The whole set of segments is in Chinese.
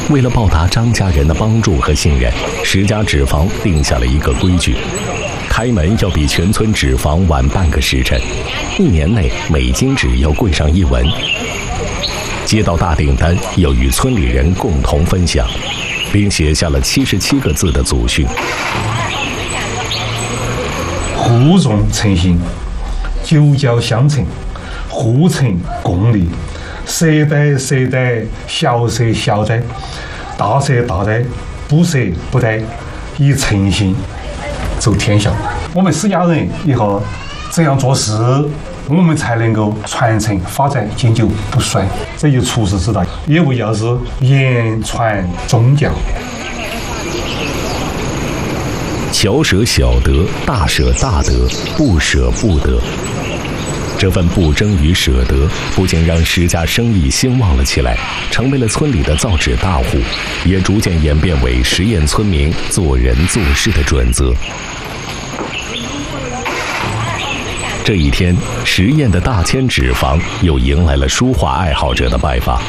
为了报答张家人的帮助和信任，石家纸坊定下了一个规矩：开门要比全村纸坊晚半个时辰，1年内每斤纸要贵上1文。接到大订单要与村里人共同分享，并写下了77个字的祖训： 互重诚信，久交相承，互诚共利，舍得舍得，小舍小得，大舍大得，不舍不得，以诚信走天下。我们石家人以后这样做事，我们才能够传承发展，经久不衰。这一处世之道，也不要是言传宗教。 小舍小得，大舍大得，不舍不得。这份不争与舍得，不仅让石家生意兴旺了起来，成为了村里的造纸大户，也逐渐演变为石堰村民做人做事的准则。这一天，石堰的大千纸坊又迎来了书画爱好者的拜访。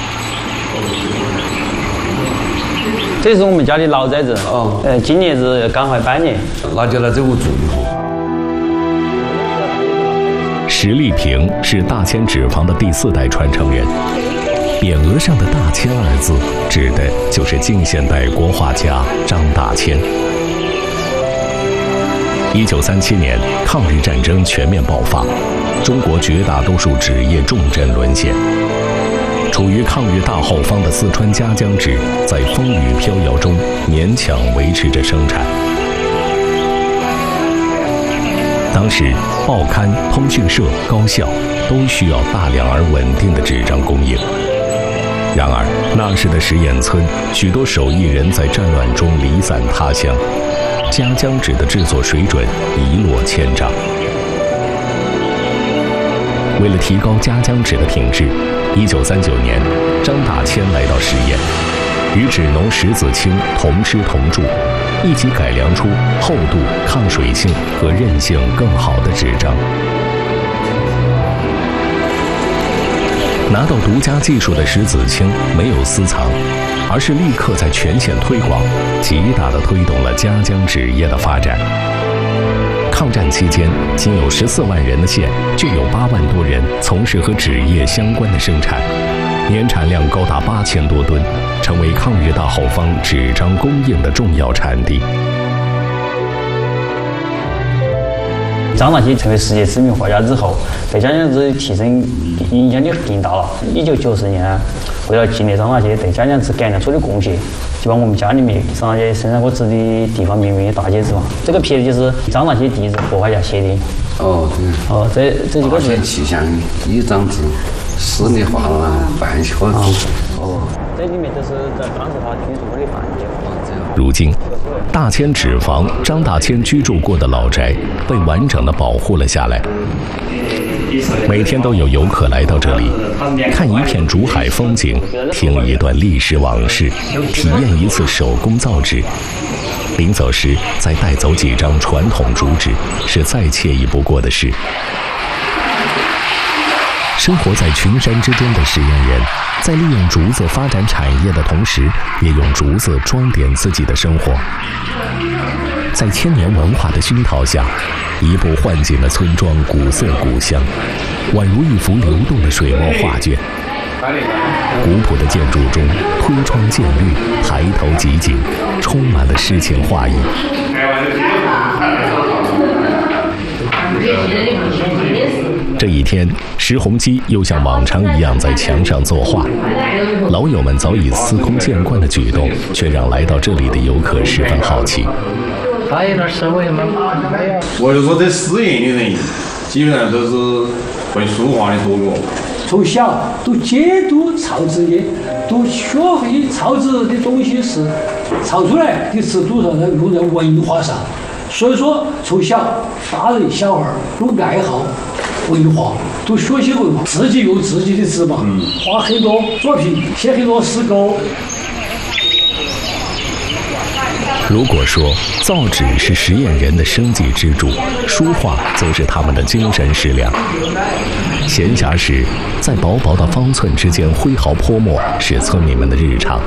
这是我们家的老崽子，今年是刚怀8年， 那就来这屋住一户。 石立平是大千纸坊的第4代传承人，匾额上的“大千”2字，指的就是近现代国画家张大千。1937年，抗日战争全面爆发，中国绝大多数纸业重镇沦陷。处于抗日大后方的四川嘉江纸，在风雨飘摇中勉强维持着生产。当时，报刊、通讯社、高校都需要大量而稳定的纸张供应。然而，那时的石堰村，许多手艺人在战乱中离散他乡，嘉江纸的制作水准一落千丈。为了提高嘉江纸的品质，1939年，张大千来到石堰，与纸农石子清同吃同住，一起改良出厚度、抗水性和韧性更好的纸张。拿到独家技术的石子清没有私藏，而是立刻在全县推广，极大地推动了嘉江纸业的发展。抗战期间，仅有14万人的县，就有8万多人从事和纸业相关的生产，年产量高达8000多吨，成为抗日大后方纸张供应的重要产地。 张大千成为世界知名画家之后，对嘉江纸提升影响就更大了。1990年，为了纪念张大千对嘉江纸改良出的贡献，就把我们家里面张大千生产过纸的地方命名为大千纸坊。这个撇就是张大千第一次国画家写的。对。这几个字。 气象一张纸，4年画了半小时。 这里面就是在当时他居住过的房间。 如今，大千纸坊张大千居住过的老宅被完整地保护了下来。每天都有游客来到这里，看一片竹海风景，听一段历史往事，体验一次手工造纸。临走时再带走几张传统竹纸，是再惬意不过的事。生活在群山之中的石堰人，在利用竹子发展产业的同时，也用竹子装点自己的生活。在千年文化的熏陶下，一步换进了村庄古色古香，宛如一幅流动的水墨画卷。古朴的建筑中，推窗见绿，抬头即景，充满了诗情画意。这一天，石洪基又像往常一样在墙上作画。老友们早已司空见惯的举动，却让来到这里的游客十分好奇。 他有点社会吗？ 我就说这石堰的人，基本上都是会书画的多个。 从小都监督造纸业，都学会造纸的东西是造出来的尺度上用在文化上。所以说，从小大人小孩都爱好文化，都学习文化，自己用自己的纸嘛，画很多作品，写很多诗歌。 如果说造纸是石堰人的生计支柱，书画则是他们的精神食粮。闲暇时，在薄薄的方寸之间挥毫泼墨，是村民们的日常。